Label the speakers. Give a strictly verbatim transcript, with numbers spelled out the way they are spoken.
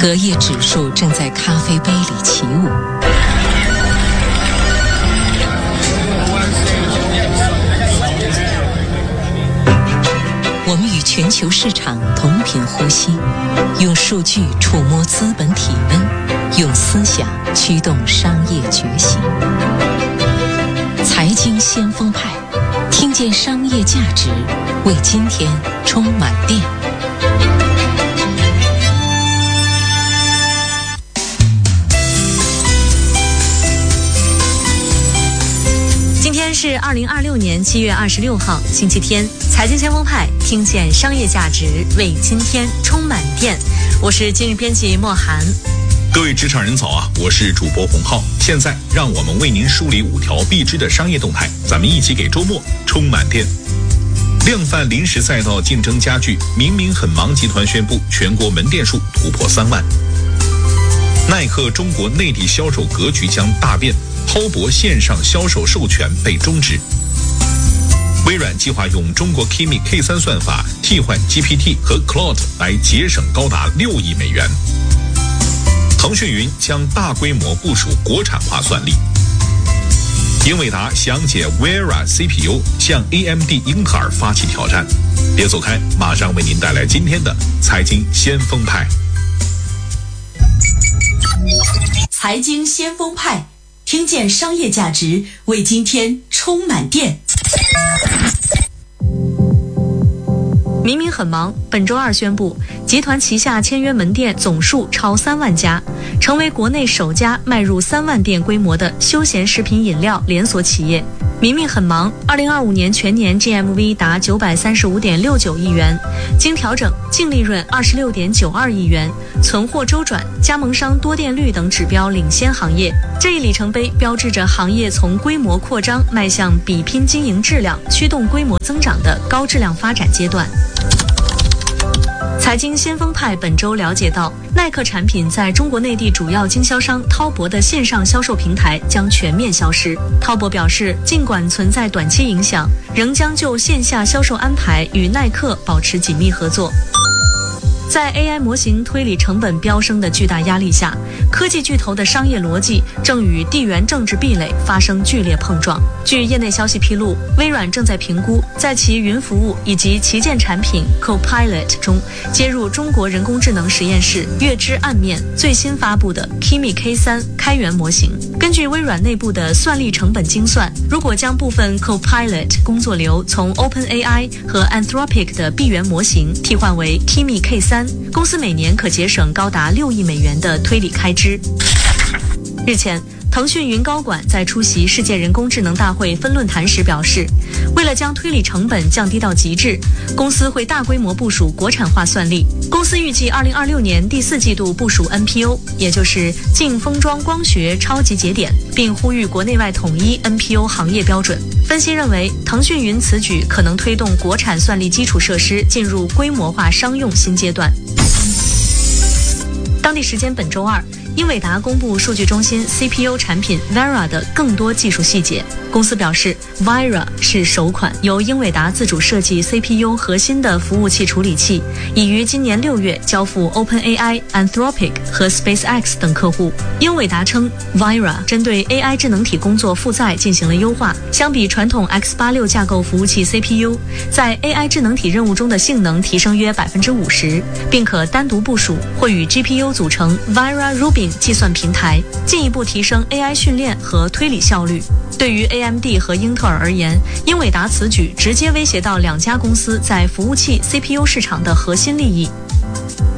Speaker 1: 隔夜指数正在咖啡杯里起舞。我们与全球市场同频呼吸，用数据触摸资本体温，用思想驱动商业觉醒。财经先锋派，听见商业价值，为今天充满电。
Speaker 2: 今天是二零二六年七月二十六号，星期天。财经先锋派，听见商业价值，为今天充满电。我是今日编辑莫涵。
Speaker 3: 各位职场人早啊，我是主播洪浩。现在让我们为您梳理五条必知的商业动态，咱们一起给周末充满电。量贩零食赛道竞争加剧，明明很忙集团宣布全国门店数突破三万。耐克中国内地销售格局将大变，滔博线上销售授权被终止。微软计划用中国 Kimi K 三 算法替换 G P T 和 Claude 来节省高达六亿美元。腾讯云将大规模部署国产化算力。英伟达详解 Vera C P U 向 A M D 英特尔发起挑战。别走开，马上为您带来今天的财经先锋派。
Speaker 4: 财经先锋派，听见商业价值，为今天充满电。
Speaker 2: 明明很忙，本周二宣布，集团旗下签约门店总数超三万家，成为国内首家迈入三万店规模的休闲食品饮料连锁企业。明明很忙，二零二五年全年 G M V 达九百三十五点六九亿元，经调整净利润二十六点九二亿元，存货周转、加盟商多店率等指标领先行业。这一里程碑标志着行业从规模扩张迈向比拼经营质量、驱动规模增长的高质量发展阶段。财经先锋派本周了解到，耐克产品在中国内地主要经销商滔博的线上销售平台将全面消失。滔博表示，尽管存在短期影响，仍将就线下销售安排与耐克保持紧密合作。在 A I 模型推理成本飙升的巨大压力下，科技巨头的商业逻辑正与地缘政治壁垒发生剧烈碰撞。据业内消息披露，微软正在评估在其云服务以及旗舰产品 Copilot 中接入中国人工智能实验室月之暗面最新发布的 Kimi K 三 开源模型。根据微软内部的算力成本精算，如果将部分 Copilot 工作流从 OpenAI 和 Anthropic 的闭源模型替换为 Kimi K 三，公司每年可节省高达六亿美元的推理开支。日前，腾讯云高管在出席世界人工智能大会分论坛时表示，为了将推理成本降低到极致，公司会大规模部署国产化算力。公司预计二零二六年第四季度部署 N P O， 也就是净封装光学超级节点，并呼吁国内外统一 N P O 行业标准。分析认为，腾讯云此举可能推动国产算力基础设施进入规模化商用新阶段。当地时间本周二，英伟达公布数据中心 C P U 产品 Vera 的更多技术细节。公司表示 Vera 是首款由英伟达自主设计 C P U 核心的服务器处理器，已于今年六月交付 OpenAI、Anthropic 和 SpaceX 等客户。英伟达称 Vera 针对 A I 智能体工作负载进行了优化，相比传统 X 八十六 架构服务器 C P U， 在 A I 智能体任务中的性能提升约 百分之五十， 并可单独部署或与 G P U 组成 Vera Rubin 计算平台，进一步提升 A I 训练和推理效率。对于 A M D 和英特尔而言，英伟达此举直接威胁到两家公司在服务器 C P U 市场的核心利益。